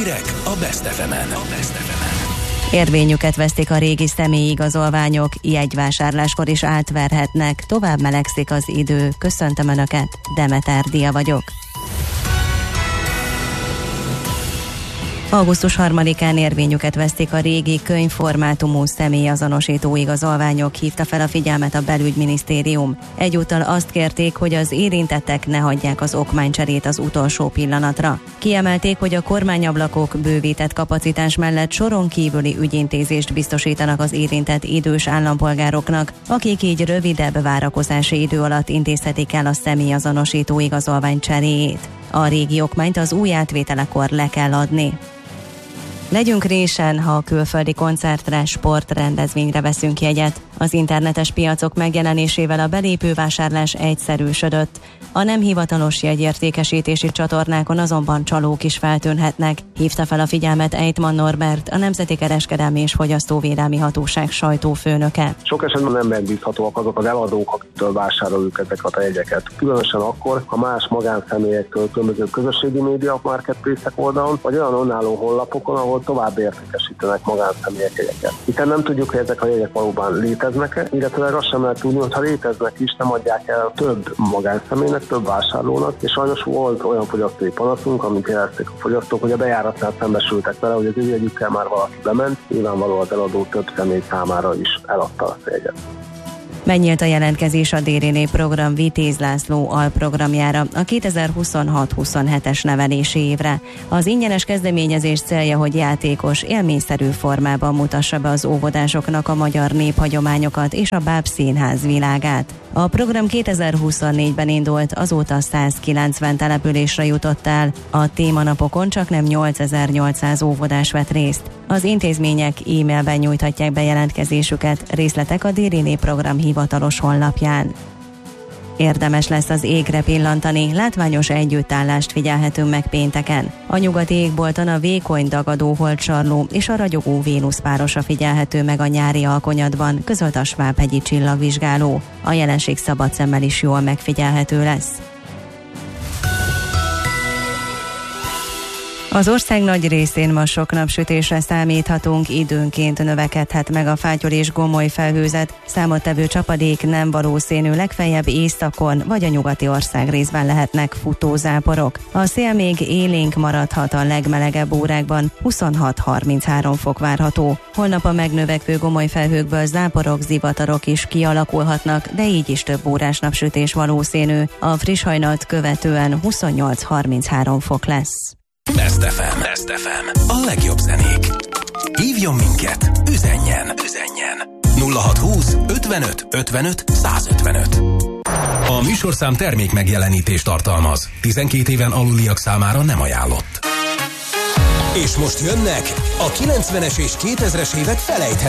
Hírek a Best FM-en. Érvényüket vesztik a régi személyigazolványok, jegyvásárláskor is átverhetnek, tovább melegszik az idő. Köszöntöm Önöket, Demeter Dia vagyok. Augusztus 3-án érvényüket vesztik a régi könyvformátumú személyazonosító igazolványok, hívta fel a figyelmet a Belügyminisztérium. Egyúttal azt kérték, hogy az érintettek ne hagyják az okmánycserét az utolsó pillanatra. Kiemelték, hogy a kormányablakok bővített kapacitás mellett soron kívüli ügyintézést biztosítanak az érintett idős állampolgároknak, akik így rövidebb várakozási idő alatt intézhetik el a személyazonosító igazolvány cseréjét. A régi okmányt az új átvételekor le kell adni. Legyünk résen, ha a külföldi koncertre, sportrendezvényre veszünk jegyet. Az internetes piacok megjelenésével a belépővásárlás egyszerűsödött. A nem hivatalos jegyértékesítési csatornákon azonban csalók is feltűnhetnek, hívta fel a figyelmet Ejtman Norbert, a Nemzeti Kereskedelmi és Fogyasztóvédelmi Hatóság sajtófőnöke. Sok esetben nem megbízhatóak azok az eladók, akiktől vásároljuk ezeket a jegyeket. Különösen akkor, ha más magánszemélyektől, különböző közösségi média marketplace-ek oldalon, vagy olyan önálló honlapokon, ahol tovább értékesítenek magánszemélyek jegyeket. Hiszen nem tudjuk, hogy ezek a jegyek valóban léteznek-e, illetve azt sem lehet tudni, hogy ha léteznek is, nem adják el több magánszemélynek, több vásárlónak, és sajnos volt olyan fogyasztói panaszunk, amit jelezték a fogyasztók, hogy a bejáratnál szembesültek vele, hogy az ő jegyükkel már valaki bement, nyilvánvaló az eladó több személy számára is eladta a jegyet. Megnyílt a jelentkezés a DRN program Vitéz László alprogramjára a 2026-27-es nevelési évre. Az ingyenes kezdeményezés célja, hogy játékos, élményszerű formában mutassa be az óvodásoknak a magyar néphagyományokat és a báb színház világát. A program 2024-ben indult, azóta 190 településre jutott el. A témanapokon csaknem 8800 óvodás vett részt. Az intézmények e-mailben nyújthatják be jelentkezésüket, részletek a DRN program hivatalos honlapján. Érdemes lesz az égre pillantani, látványos együttállást figyelhetünk meg pénteken. A nyugati égbolton a vékony dagadó holdsarló és a ragyogó Vénusz párosa figyelhető meg a nyári alkonyatban, közölt a Svábhegyi csillagvizsgáló. A jelenség szabad szemmel is jól megfigyelhető lesz. Az ország nagy részén ma sok napsütésre számíthatunk, időnként növekedhet meg a fátyol és gomoly felhőzet, számottevő csapadék nem valószínű, legfeljebb északon vagy a nyugati ország részben lehetnek futózáporok. A szél még élénk maradhat a legmelegebb órákban, 26-33 fok várható. Holnap a megnövekvő gomoly felhőkből záporok, zivatarok is kialakulhatnak, de így is több órás napsütés valószínű. A friss hajnalt követően 28-33 fok lesz. Best FM. A legjobb zenék. Hívjon minket, üzenjen. 0620 55 55 155. A műsorszám termék megjelenítést tartalmaz. 12 éven aluliak számára nem ajánlott. És most jönnek a 90-es és 2000-es évek felejthető